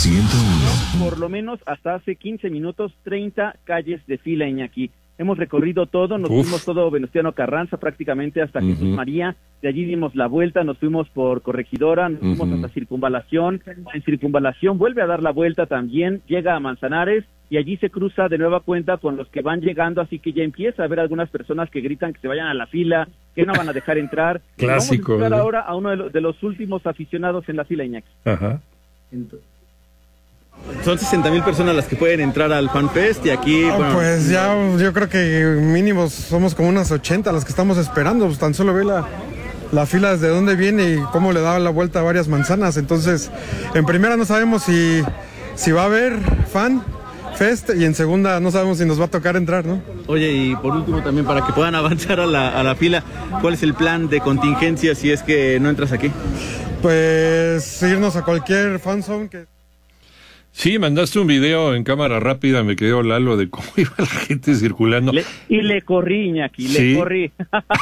101. Por lo menos hasta hace 15 minutos, 30 calles de fila, Iñaki. Hemos recorrido todo, nos fuimos todo Venustiano Carranza prácticamente hasta Jesús María, de allí dimos la vuelta, nos fuimos por Corregidora, nos fuimos hasta Circunvalación, en Circunvalación vuelve a dar la vuelta también, llega a Manzanares y allí se cruza de nueva cuenta con los que van llegando, así que ya empieza a haber algunas personas que gritan que se vayan a la fila, que no van a dejar entrar. Clásico. Vamos a escuchar ahora a uno de los últimos aficionados en la fila, Iñaki. Ajá. Son 60,000 personas las que pueden entrar al FanFest y aquí... Bueno, pues ya yo creo que mínimo somos como unas 80 las que estamos esperando, pues tan solo ve la fila desde dónde viene y cómo le da la vuelta a varias manzanas, entonces en primera no sabemos si va a haber FanFest y en segunda no sabemos si nos va a tocar entrar, ¿no? Oye, y por último también para que puedan avanzar a la fila, ¿cuál es el plan de contingencia si es que no entras aquí? Pues irnos a cualquier fanzone que... Sí, mandaste un video en cámara rápida, me quedó Lalo, de cómo iba la gente circulando. Le corrí, Iñaki, ¿Sí? Le corrí.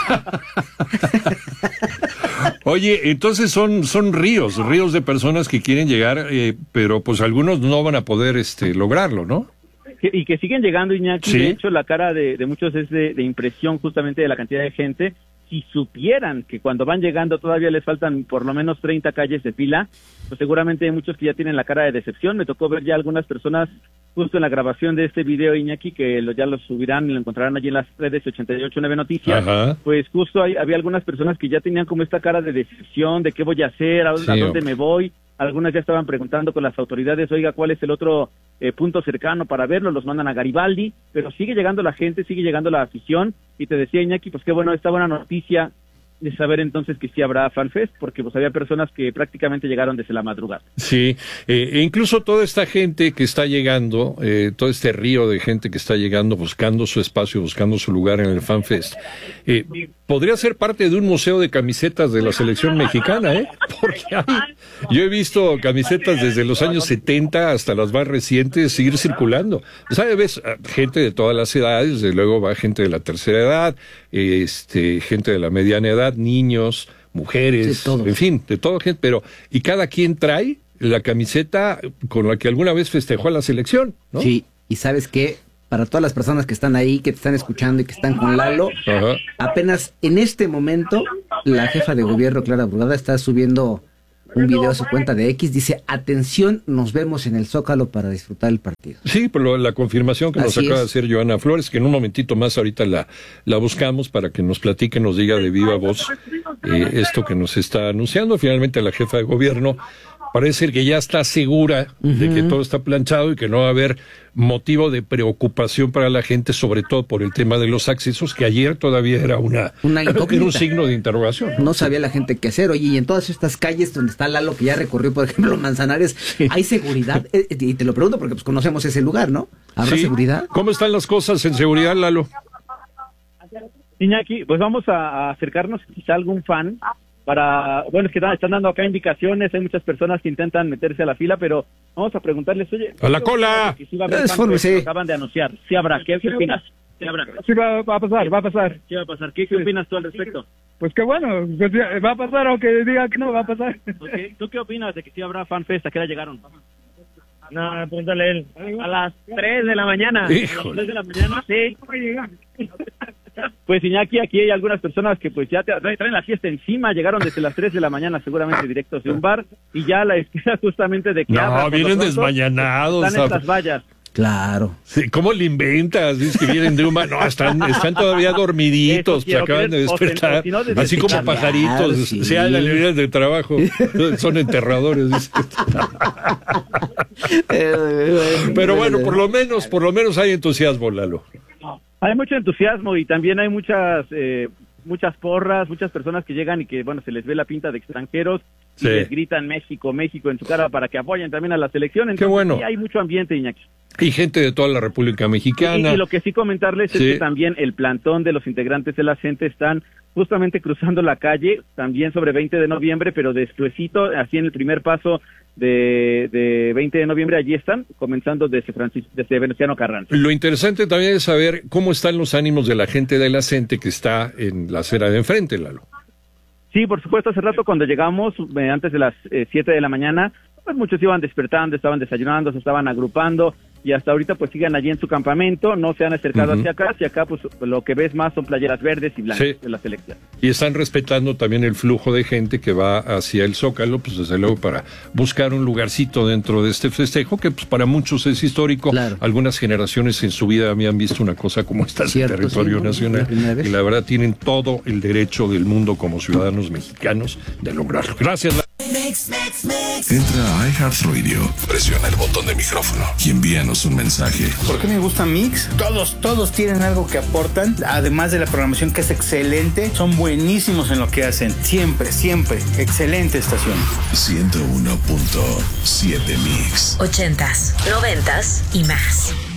Oye, entonces son ríos de personas que quieren llegar, pero pues algunos no van a poder lograrlo, ¿no? Y que siguen llegando, Iñaki. ¿Sí? De hecho, la cara de muchos es de impresión justamente de la cantidad de gente. Si supieran que cuando van llegando todavía les faltan por lo menos 30 calles de fila, pues seguramente hay muchos que ya tienen la cara de decepción. Me tocó ver ya algunas personas justo en la grabación de este video, Iñaki, que ya lo subirán y lo encontrarán allí en las redes 889 Noticias. Ajá. Pues justo había algunas personas que ya tenían como esta cara de decepción, de qué voy a hacer, a dónde me voy. Algunas ya estaban preguntando con las autoridades, oiga, ¿cuál es el otro punto cercano para verlo? Los mandan a Garibaldi, pero sigue llegando la gente, sigue llegando la afición, y te decía, Iñaki, pues qué bueno, esta buena noticia de saber entonces que sí habrá FanFest, porque pues había personas que prácticamente llegaron desde la madrugada. Sí, e incluso toda esta gente que está llegando, todo este río de gente que está llegando, buscando su espacio, buscando su lugar en el FanFest, podría ser parte de un museo de camisetas de la selección mexicana, porque yo he visto camisetas desde los años 70 hasta las más recientes seguir circulando. ¿Sabes? Gente de todas las edades, desde luego va gente de la tercera edad, gente de la mediana edad, niños, mujeres, sí, en fin, de todo gente, pero y cada quien trae la camiseta con la que alguna vez festejó a la selección, ¿no? Sí, y ¿sabes qué? Para todas las personas que están ahí, que te están escuchando y que están con Lalo, apenas en este momento la jefa de gobierno, Clara Brugada, está subiendo un video a su cuenta de X, dice, atención, nos vemos en el Zócalo para disfrutar el partido. Sí, pero la confirmación que nos Así acaba de es. hacer Joana Flores, que en un momentito más ahorita la buscamos para que nos platique, nos diga de viva voz esto que nos está anunciando. Finalmente la jefa de gobierno parece ser que ya está segura de que todo está planchado y que no va a haber motivo de preocupación para la gente, sobre todo por el tema de los accesos, que ayer todavía era Una era incógnita. un signo de interrogación. No sabía la gente qué hacer. Oye, y en todas estas calles donde está Lalo, que ya recorrió, por ejemplo, Manzanares, ¿hay seguridad? Y te lo pregunto porque pues conocemos ese lugar, ¿no? ¿Habrá Sí. seguridad? ¿Cómo están las cosas en seguridad, Lalo? Iñaki, pues vamos a acercarnos quizá a algún fan bueno, es que están dando acá indicaciones, hay muchas personas que intentan meterse a la fila, pero vamos a preguntarles, oye... ¡A la cola! Que sí va a haber FanFest, Sí. lo acaban de anunciar, sí habrá, ¿qué opinas? Sí habrá. Sí, va a pasar. ¿Qué va a pasar? ¿Qué opinas tú al respecto? Pues qué bueno, pues va a pasar aunque diga que no va a pasar. Okay. ¿Tú qué opinas de que sí habrá FanFest? ¿A qué hora llegaron? No, pregúntale él. A las 3 de la mañana. Híjole. 3 de la mañana. Sí. Pues Iñaki, aquí hay algunas personas que pues ya traen la fiesta encima, llegaron desde las 3 de la mañana seguramente directos de un bar y ya la espera justamente de que No, abra. Por lo vienen pronto, desmañanados. están estas vallas. Claro. Sí, ¿cómo le inventas? Dices que vienen de un bar. No, están todavía dormiditos, Eso quiero acaban de creer, despertar, o si no, desde así como temprano. pajaritos, Claro, sí. se hablan librerías de trabajo, son enterradores. Dice. Pero bueno, por lo menos hay entusiasmo, Lalo. Hay mucho entusiasmo y también hay muchas porras, muchas personas que llegan y que, bueno, se les ve la pinta de extranjeros y Sí. les gritan México, México en su cara para que apoyen también a la selección. Entonces, Qué bueno. sí hay mucho ambiente, Iñaki. Y gente de toda la República Mexicana. Y lo que sí comentarles es Sí. que también el plantón de los integrantes de la gente están justamente cruzando la calle, también sobre 20 de noviembre, pero despuesito, así en el primer paso de 20 de noviembre, allí están, comenzando desde Venustiano Carranza. Lo interesante también es saber cómo están los ánimos de la gente de la gente que está en la acera de enfrente, Lalo. Sí, por supuesto, hace rato cuando llegamos, antes de las 7 de la mañana, pues muchos iban despertando, estaban desayunando, se estaban agrupando, y hasta ahorita pues siguen allí en su campamento, no se han acercado hacia acá pues lo que ves más son playeras verdes y blancas de la selección. Y están respetando también el flujo de gente que va hacia el Zócalo, pues desde luego para buscar un lugarcito dentro de este festejo, que pues para muchos es histórico. Claro. Algunas generaciones en su vida habían visto una cosa como esta en el territorio nacional, y la verdad tienen todo el derecho del mundo como ciudadanos mexicanos de lograrlo. Gracias. Entra a iHeartRadio, presiona el botón de micrófono y envíanos un mensaje. ¿Por qué me gusta Mix? Todos tienen algo que aportan, además de la programación que es excelente, son buenísimos en lo que hacen, siempre, excelente estación. 101.7 Mix. 80s, 90s y más.